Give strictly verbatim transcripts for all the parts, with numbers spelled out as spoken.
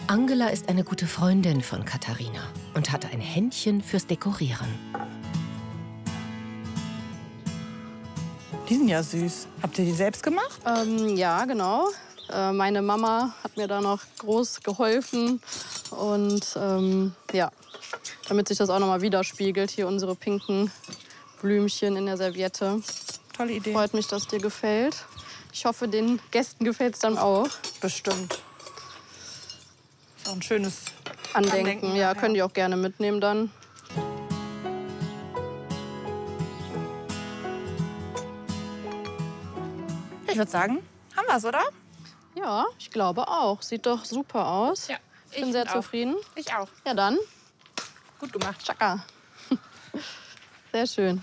Angela ist eine gute Freundin von Katharina und hat ein Händchen fürs Dekorieren. Die sind ja süß. Habt ihr die selbst gemacht? Ähm, ja, genau. Äh, meine Mama hat mir da noch groß geholfen. Und ähm, ja, damit sich das auch noch mal widerspiegelt, hier unsere pinken Blümchen in der Serviette. Tolle Idee. Freut mich, dass dir gefällt. Ich hoffe, den Gästen gefällt es dann auch. Bestimmt. Ist auch ein schönes Andenken. Andenken, Ja, ja. könnt ihr auch gerne mitnehmen dann. Ich würde sagen, haben wir es, oder? Ja, ich glaube auch. Sieht doch super aus. Ja, ich bin ich sehr find auch. zufrieden. Ich auch. Ja, dann. Gut gemacht. Chaka. Sehr schön.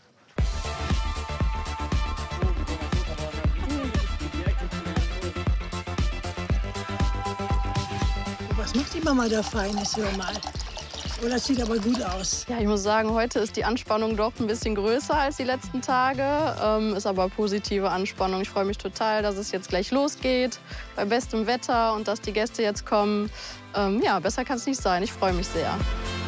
Was macht die Mama da Feines, hör mal? Oh, das sieht aber gut aus. Ja, ich muss sagen, heute ist die Anspannung doch ein bisschen größer als die letzten Tage. Ähm, ist aber positive Anspannung. Ich freue mich total, dass es jetzt gleich losgeht, bei bestem Wetter und dass die Gäste jetzt kommen. Ähm, ja, besser kann es nicht sein. Ich freue mich sehr.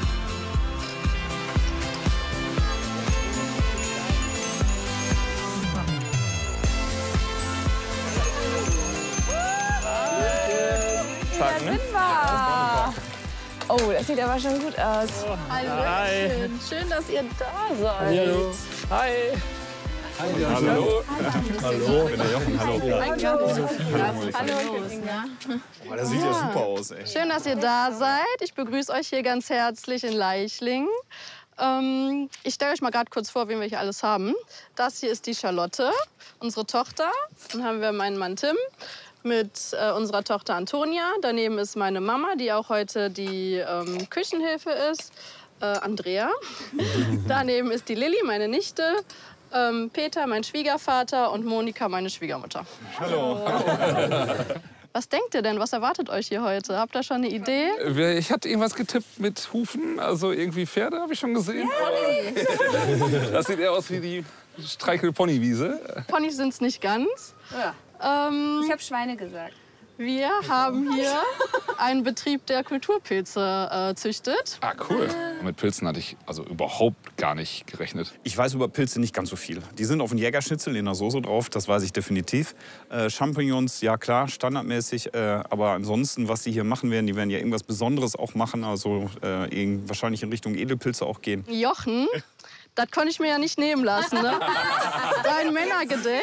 Da sind wir. Oh, das sieht aber schon gut aus. Hallöchen. Schön, dass ihr da seid. Hallo. Hi. Hallo. Hallo. Hallo. Ich bin der Jochen. Hallo. Hallo. Hallo. Oh, das sieht ja super aus, ey. Schön, dass ihr da seid. Ich begrüße euch hier ganz herzlich in Leichlingen. Ähm, ich stelle euch mal gerade kurz vor, wen wir hier alles haben. Das hier ist die Charlotte, unsere Tochter. Dann haben wir meinen Mann Tim mit äh, unserer Tochter Antonia. Daneben ist meine Mama, die auch heute die ähm, Küchenhilfe ist, äh, Andrea. Daneben ist die Lilly, meine Nichte. Ähm, Peter, mein Schwiegervater, und Monika, meine Schwiegermutter. Hallo. Was denkt ihr denn? Was erwartet euch hier heute? Habt ihr schon eine Idee? Ich hatte irgendwas getippt mit Hufen, also irgendwie Pferde habe ich schon gesehen. Ja, das sieht eher aus wie die Streichel-Ponywiese. Ponys sind es nicht ganz. Ja. Ähm, Ich habe Schweine gesagt. wir haben hier einen Betrieb, der Kulturpilze äh, züchtet. Ah, cool. Mit Pilzen hatte ich also überhaupt gar nicht gerechnet. Ich weiß über Pilze nicht ganz so viel. Die sind auf dem Jägerschnitzel in der Soße drauf, das weiß ich definitiv. Äh, Champignons, ja klar, standardmäßig. Äh, aber ansonsten, was sie hier machen werden, die werden ja irgendwas Besonderes auch machen. Also äh, in, wahrscheinlich in Richtung Edelpilze auch gehen. Jochen, das konnte ich mir ja nicht nehmen lassen, ne? Dein Männergedeck.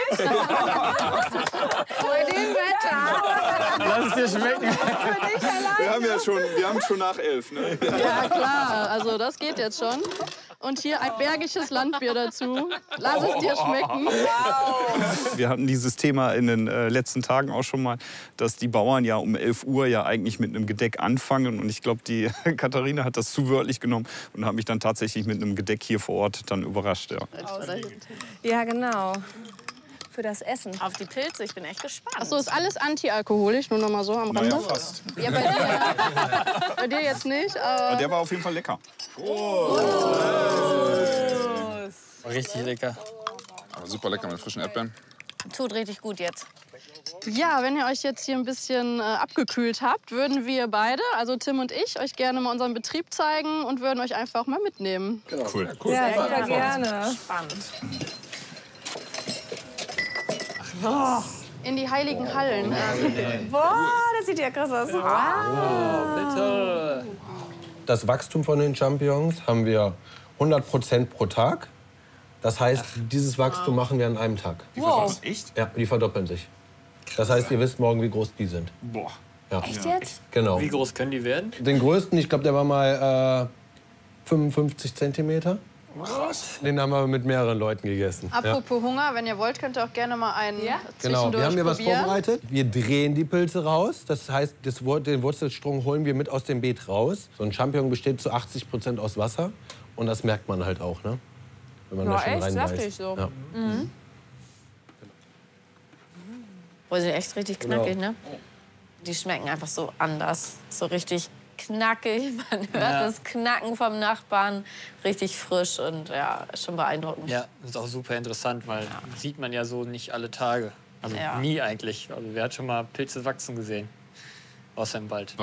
Bei dem Wetter. Lass es dir schmecken. Wir haben ja schon, wir haben schon nach elf, ne? Ja, klar. Also das geht jetzt schon. Und hier ein bergisches Landbier dazu. Lass es dir schmecken. Wir hatten dieses Thema in den äh, letzten Tagen auch schon mal, dass die Bauern ja um elf Uhr ja eigentlich mit einem Gedeck anfangen. Und ich glaube, die Katharina hat das zu wörtlich genommen und hat mich dann tatsächlich mit einem Gedeck hier vor Ort dann überrascht. Ja, Ja, genau. Für das Essen. Auf die Pilze, ich bin echt gespannt. Achso, ist alles antialkoholisch, nur noch mal so am Rande. naja, fast. Ja, bei dir, bei dir jetzt nicht, aber Aber der war auf jeden Fall lecker. Richtig lecker. Aber super lecker mit frischen Erdbeeren. Tut richtig gut jetzt. ja, wenn ihr euch jetzt hier ein bisschen äh, abgekühlt habt, würden wir beide, also Tim und ich, euch gerne mal unseren Betrieb zeigen und würden euch einfach mal mitnehmen. Cool. Ja, super gerne. Spannend. Oh, in die heiligen Hallen. Boah, das sieht ja krass aus. Wow. Das Wachstum von den Champignons haben wir hundert Prozent pro Tag. Das heißt, dieses Wachstum machen wir an einem Tag. Die wow. Echt? Ja, die verdoppeln sich. Das heißt, ihr wisst morgen, wie groß die sind. Boah. Ja. Echt jetzt? Genau. Wie groß können die werden? Den größten, ich glaube, der war mal äh, fünfundfünfzig Zentimeter. Krass. Den haben wir mit mehreren Leuten gegessen. Apropos ja. Hunger, wenn ihr wollt, könnt ihr auch gerne mal einen ja? Genau, wir haben hier was probieren. vorbereitet. Wir drehen die Pilze raus. Das heißt, das, den Wurzelstrung holen wir mit aus dem Beet raus. So ein Champignon besteht zu achtzig Prozent aus Wasser. Und das merkt man halt auch, ne? Wenn man Ja, da schon echt reinbeißt. saftig so. Ja. Mhm. Boah, die sind echt richtig knackig, Genau. ne? Die schmecken einfach so anders. So richtig knackig. Man hört Ja. das Knacken vom Nachbarn. Richtig frisch und ja, schon beeindruckend. Ja, das ist auch super interessant, weil sieht man ja so nicht alle Tage. Also Ja. nie eigentlich. Also wer hat schon mal Pilze wachsen gesehen? Außer im Wald.